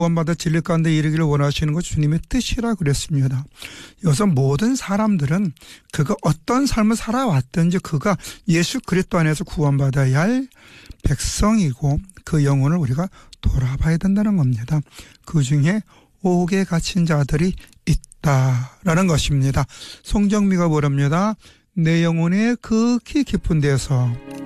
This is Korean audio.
구원받아 진리 가운데 이르기를 원하시는 것이 주님의 뜻이라 그랬습니다. 여기서 모든 사람들은 그가 어떤 삶을 살아왔든지 그가 예수 그리스도 안에서 구원받아야 할 백성이고 그 영혼을 우리가 돌아봐야 된다는 겁니다. 그중에 옥에 갇힌 자들이 있다라는 것입니다. 송정미가 부릅니다. 내 영혼의 극히 깊은 데서